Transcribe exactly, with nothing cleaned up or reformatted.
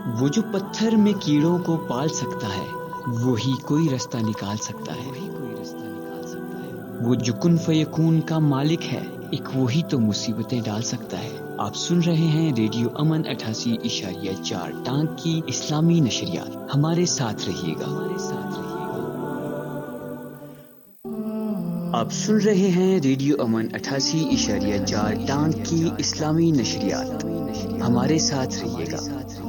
वो जो पत्थर में कीड़ों को पाल सकता है, वही कोई रास्ता निकाल सकता है। वो जो कुन फयकून का मालिक है, एक वही तो मुसीबतें डाल सकता है। आप सुन रहे हैं रेडियो अमन अठासी इशारिया चार टांग की इस्लामी नशरियात। हमारे साथ रहिएगा। आप सुन रहे हैं रेडियो अमन अठासी इशारिया चार टांग की इस्लामी नशरियात। हमारे साथ रहिएगा।